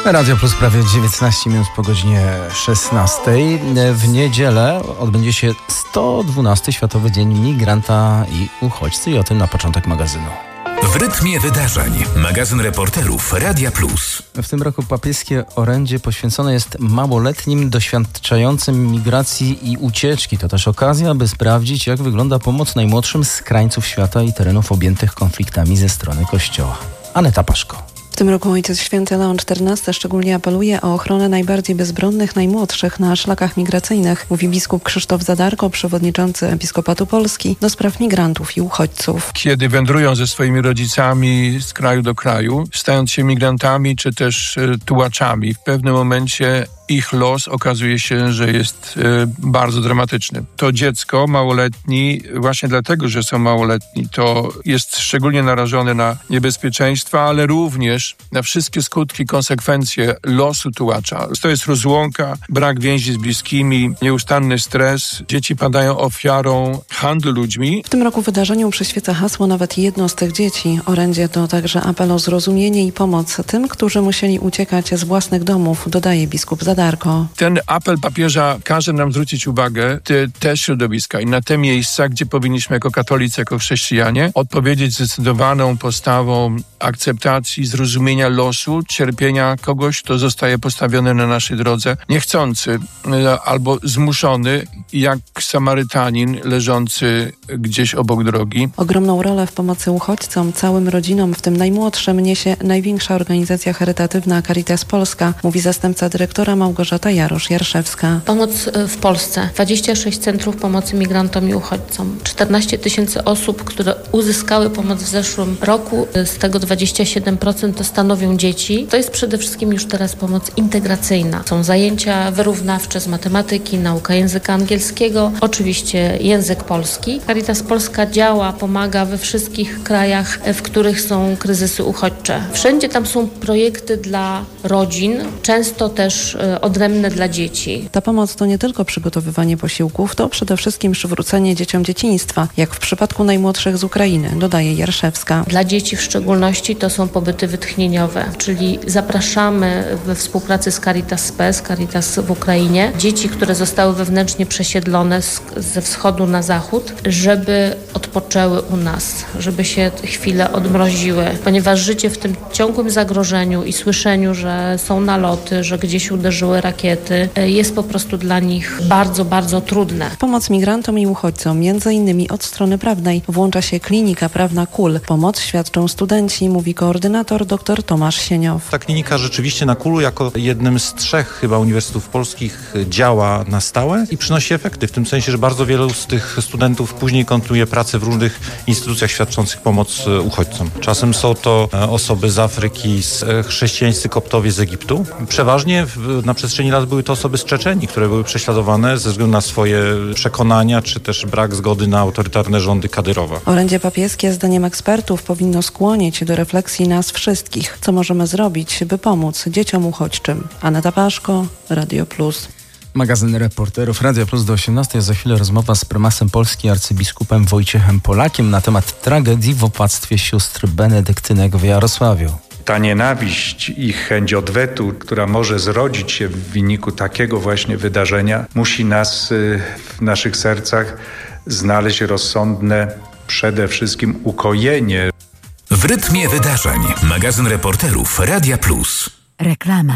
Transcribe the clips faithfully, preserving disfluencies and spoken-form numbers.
Radio Plus prawie dziewiętnaście minut po godzinie szesnastej. W niedzielę odbędzie się sto dwunasty Światowy Dzień Migranta i Uchodźcy i o tym na początek magazynu. W rytmie wydarzeń. Magazyn reporterów Radia Plus. W tym roku papieskie orędzie poświęcone jest małoletnim doświadczającym migracji i ucieczki. To też okazja, by sprawdzić, jak wygląda pomoc najmłodszym z krańców świata i terenów objętych konfliktami ze strony Kościoła. Aneta Paszko. W tym roku Ojciec Święty Leon czternasty szczególnie apeluje o ochronę najbardziej bezbronnych, najmłodszych na szlakach migracyjnych, mówi biskup Krzysztof Zadarko, przewodniczący Episkopatu Polski do spraw migrantów i uchodźców. Kiedy wędrują ze swoimi rodzicami z kraju do kraju, stając się migrantami czy też y, tułaczami, w pewnym momencie ich los okazuje się, że jest y, bardzo dramatyczny. To dziecko małoletni, właśnie dlatego, że są małoletni, to jest szczególnie narażone na niebezpieczeństwa, ale również na wszystkie skutki, konsekwencje losu tułacza. To jest rozłąka, brak więzi z bliskimi, nieustanny stres. Dzieci padają ofiarą handlu ludźmi. W tym roku wydarzeniu przyświeca hasło nawet jedno z tych dzieci. Orędzie to także apel o zrozumienie i pomoc tym, którzy musieli uciekać z własnych domów, dodaje biskup Zadarko. Ten apel papieża każe nam zwrócić uwagę te, te środowiska i na te miejsca, gdzie powinniśmy jako katolicy, jako chrześcijanie odpowiedzieć zdecydowaną postawą akceptacji, zrozumienia losu, cierpienia kogoś, kto zostaje postawiony na naszej drodze, niechcący albo zmuszony, jak Samarytanin leżący gdzieś obok drogi. Ogromną rolę w pomocy uchodźcom, całym rodzinom, w tym najmłodszym, niesie największa organizacja charytatywna Caritas Polska, mówi zastępca dyrektora Małgorzata Jarosz-Jarszewska. Pomoc w Polsce. dwadzieścia sześć centrów pomocy migrantom i uchodźcom. czternaście tysięcy osób, które uzyskały pomoc w zeszłym roku. Z tego dwadzieścia siedem procent to stanowią dzieci. To jest przede wszystkim już teraz pomoc integracyjna. Są zajęcia wyrównawcze z matematyki, nauka języka angielskiego, oczywiście język polski. Caritas Polska działa, pomaga we wszystkich krajach, w których są kryzysy uchodźcze. Wszędzie tam są projekty dla rodzin, często też odrębne dla dzieci. Ta pomoc to nie tylko przygotowywanie posiłków, to przede wszystkim przywrócenie dzieciom dzieciństwa, jak w przypadku najmłodszych z Ukrainy, dodaje Jarszewska. Dla dzieci w szczególności to są pobyty wytchnieniowe, czyli zapraszamy we współpracy z Caritas P E S, Caritas w Ukrainie, dzieci, które zostały wewnętrznie przesiedlone z, ze wschodu na zachód, żeby odpoczęły u nas, żeby się chwilę odmroziły, ponieważ życie w tym ciągłym zagrożeniu i słyszeniu, że są naloty, że gdzieś uderzyły rakiety, jest po prostu dla nich bardzo, bardzo trudne. W pomoc migrantom i uchodźcom, między innymi od strony prawnej, włącza się klinika prawna K U L. Pomoc świadczą studenci, mówi koordynator dr Tomasz Sieniow. Ta klinika rzeczywiście na K U L-u jako jednym z trzech chyba uniwersytetów polskich działa na stałe i przynosi efekty, w tym sensie, że bardzo wielu z tych studentów później kontynuuje pracę w różnych instytucjach świadczących pomoc uchodźcom. Czasem są to osoby z Afryki, chrześcijańscy koptowie z Egiptu. Przeważnie na przestrzeni lat były to osoby z Czeczenii, które były prześladowane ze względu na swoje przekonania, czy też brak zgody na autorytarne rządy Kadyrowa. Orędzie papieskie, zdaniem ekspertów, powinno skłonić do refleksji nas wszystkich. Co możemy zrobić, by pomóc dzieciom uchodźczym? Aneta Paszko, Radio Plus. Magazyn reporterów Radia Plus do osiemnastej. Za chwilę rozmowa z prymasem Polski arcybiskupem Wojciechem Polakiem na temat tragedii w opłactwie sióstr benedyktynek w Jarosławiu. Ta nienawiść i chęć odwetu, która może zrodzić się w wyniku takiego właśnie wydarzenia, musi nas w naszych sercach znaleźć rozsądne przede wszystkim ukojenie. W rytmie wydarzeń. Magazyn reporterów Radia Plus. Reklama.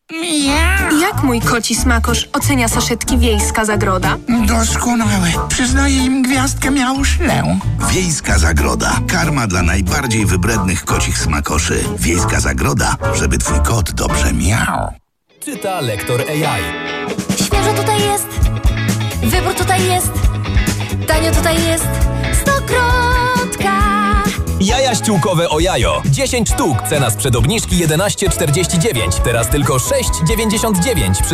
Jak mój koci smakosz ocenia saszetki Wiejska Zagroda? Doskonałe. Przyznaję im gwiazdkę miałuszlę. Wiejska Zagroda. Karma dla najbardziej wybrednych kocich smakoszy. Wiejska Zagroda, żeby twój kot dobrze miał. Czyta lektor A I. Świeżo tutaj jest. Wybór tutaj jest. Tanio tutaj jest. Stokrotka. Jaja ściółkowe Ojajo. dziesięć sztuk. Cena sprzed obniżki jedenaście czterdzieści dziewięć. Teraz tylko sześć dziewięćdziesiąt dziewięć.